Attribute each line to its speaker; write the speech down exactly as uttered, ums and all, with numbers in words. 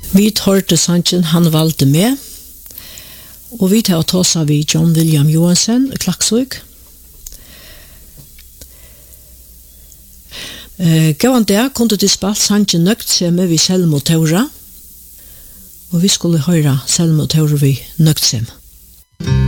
Speaker 1: Vi hørte sangen Han valgte med, og vi tar oss av John William Johansen, Klaksvik. Uh, Gavan der kunne de spalt sangen nøgt seg med vi Selma og Taura, og vi skulle høre Selma og Taura vi nøgt seg med.